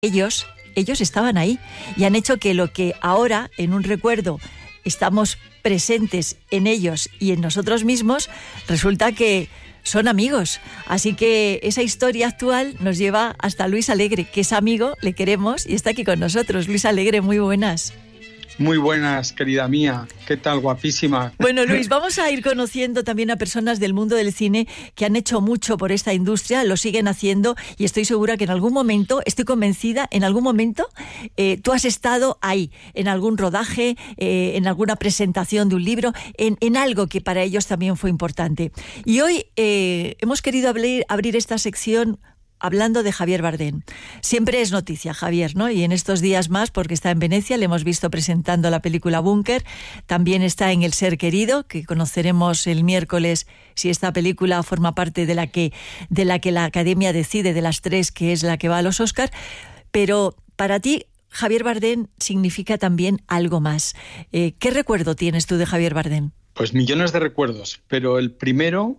Ellos estaban ahí y han hecho que lo que ahora, en un recuerdo, estamos presentes en ellos y en nosotros mismos, resulta que son amigos. Así que esa historia actual nos lleva hasta Luis Alegre, que es amigo, le queremos y está aquí con nosotros. Luis Alegre, muy buenas. Muy buenas, querida mía. ¿Qué tal, guapísima? Bueno, Luis, vamos a ir conociendo también a personas del mundo del cine que han hecho mucho por esta industria, lo siguen haciendo y estoy segura que en algún momento, estoy convencida, en algún momento tú has estado ahí, en algún rodaje, en alguna presentación de un libro, en algo que para ellos también fue importante. Y hoy hemos querido abrir esta sección hablando de Javier Bardem. Siempre es noticia, Javier, ¿no? Y en estos días más, porque está en Venecia, le hemos visto presentando la película Búnker, también está en El Ser Querido, que conoceremos el miércoles si esta película forma parte de la que la Academia decide, de las 3, que es la que va a los Oscar. Pero para ti, Javier Bardem significa también algo más. ¿Qué recuerdo tienes tú de Javier Bardem? Pues millones de recuerdos, pero el primero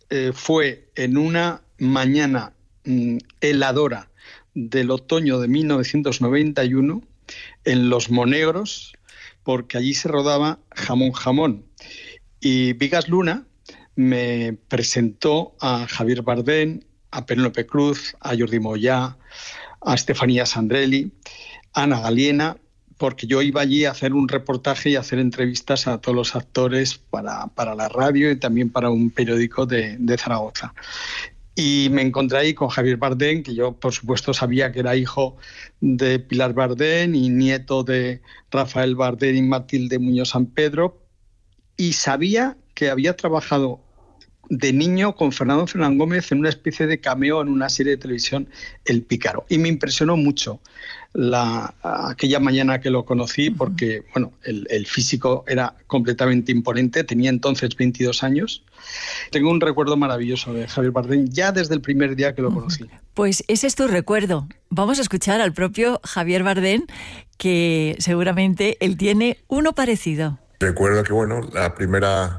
fue en una mañana heladora del otoño de 1991 en Los Monegros, porque allí se rodaba Jamón. Y Vigas Luna me presentó a Javier Bardem, a Penélope Cruz, a Jordi Moyà, a Estefanía Sandrelli, a Ana Galiena, porque yo iba allí a hacer un reportaje y a hacer entrevistas a todos los actores para la radio y también para un periódico de Zaragoza. Y me encontré ahí con Javier Bardem, que yo, por supuesto, sabía que era hijo de Pilar Bardem y nieto de Rafael Bardem y Matilde Muñoz San Pedro, y sabía que había trabajado de niño con Fernando Fernán Gómez en una especie de cameo en una serie de televisión, El Pícaro. Y me impresionó mucho aquella mañana que lo conocí, porque bueno, el físico era completamente imponente, tenía entonces 22 años. Tengo un recuerdo maravilloso de Javier Bardem ya desde el primer día que lo conocí. Pues ese es tu recuerdo. Vamos a escuchar al propio Javier Bardem, que seguramente él tiene uno parecido. Recuerdo que, bueno, la primera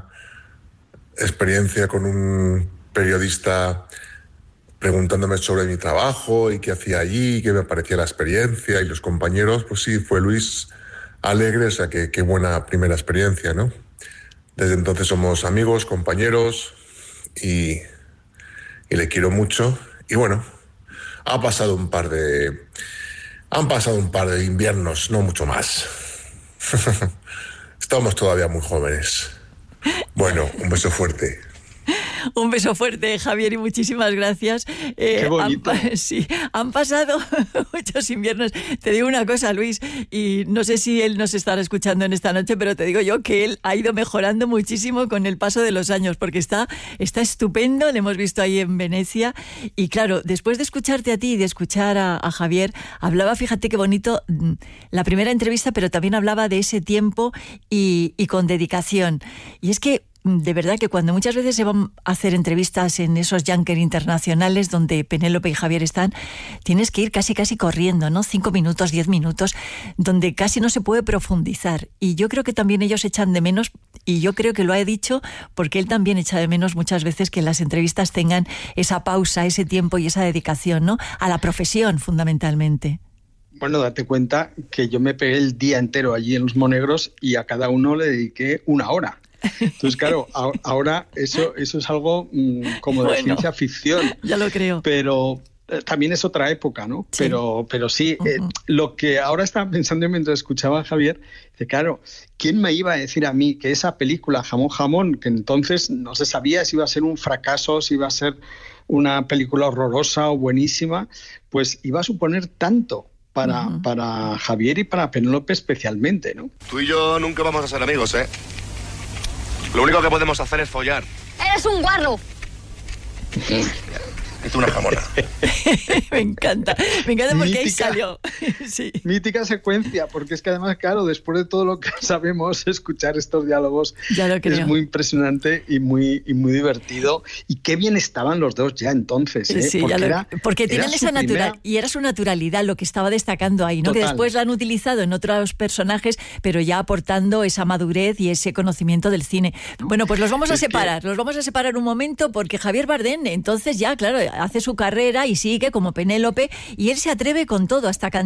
experiencia con un periodista preguntándome sobre mi trabajo y qué hacía allí, qué me parecía la experiencia y los compañeros, pues sí, fue Luis Alegre, o sea que qué buena primera experiencia, ¿no? Desde entonces somos amigos, compañeros y le quiero mucho. Y bueno, han pasado un par de inviernos, no mucho más. Estamos todavía muy jóvenes. Bueno, un beso fuerte. Un beso fuerte, Javier, y muchísimas gracias. Qué bonito. Han pasado muchos inviernos. Te digo una cosa, Luis, y no sé si él nos estará escuchando en esta noche, pero te digo yo que él ha ido mejorando muchísimo con el paso de los años, porque está estupendo, le hemos visto ahí en Venecia. Y claro, después de escucharte a ti y de escuchar a Javier, hablaba, fíjate qué bonito, la primera entrevista, pero también hablaba de ese tiempo y con dedicación. Y es que de verdad que cuando muchas veces se van a hacer entrevistas en esos Yanker internacionales donde Penélope y Javier están, tienes que ir casi corriendo, ¿no? 5 minutos, 10 minutos, donde casi no se puede profundizar. Y yo creo que también ellos echan de menos, y yo creo que lo ha dicho porque él también echa de menos muchas veces que las entrevistas tengan esa pausa, ese tiempo y esa dedicación, ¿no? A la profesión, fundamentalmente. Bueno, date cuenta que yo me pegué el día entero allí en Los Monegros y a cada uno le dediqué 1 hora. Entonces, claro, ahora eso es algo como de ciencia ficción. Ya lo creo. Pero también es otra época, ¿no? Sí. Pero sí, lo que ahora estaba pensando mientras escuchaba a Javier, que claro, ¿quién me iba a decir a mí que esa película, Jamón, que entonces no se sabía si iba a ser un fracaso, si iba a ser una película horrorosa o buenísima, pues iba a suponer tanto para Javier y para Penélope especialmente, ¿no? Tú y yo nunca vamos a ser amigos, ¿eh? Lo único que podemos hacer es follar. ¡Eres un guarro! Y tú una jamona. Me encanta porque ahí salió. Sí. Mítica secuencia, porque es que además, claro, después de todo lo que sabemos, escuchar estos diálogos es muy impresionante y muy divertido. Y qué bien estaban los dos ya entonces, ¿eh? Sí, porque tenían esa naturalidad, y era su naturalidad lo que estaba destacando ahí, ¿no? Total. Que después la han utilizado en otros personajes, pero ya aportando esa madurez y ese conocimiento del cine. Bueno, pues los vamos a separar un momento, porque Javier Bardem, entonces ya, claro, hace su carrera y sigue como Penélope, y él se atreve con todo, hasta